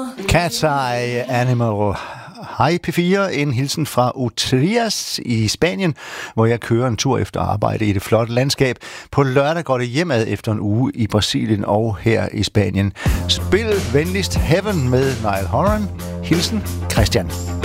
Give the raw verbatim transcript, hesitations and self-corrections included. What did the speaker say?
Cat's Eye Animal. Hej P fire, en hilsen fra Utrias i Spanien, hvor jeg kører en tur efter arbejde i det flotte landskab. På lørdag går det hjemad efter en uge i Brasilien og her i Spanien. Spil venligst Heaven med Niall Horan. Hilsen Christian.